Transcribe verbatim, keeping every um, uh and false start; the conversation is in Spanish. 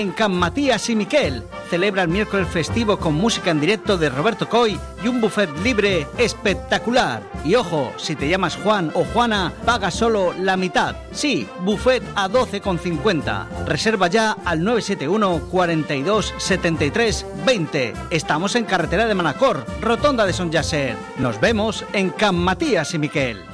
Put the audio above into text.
En Can Matías y Miquel celebra el miércoles festivo con música en directo de Roberto Coy y un buffet libre espectacular. Y ojo, si te llamas Juan o Juana, paga solo la mitad. Sí, buffet a doce con cincuenta. Reserva ya al nueve siete uno, cuarenta y dos, setenta y tres, veinte. Estamos en carretera de Manacor, rotonda de Son Yasser. Nos vemos en Can Matías y Miquel.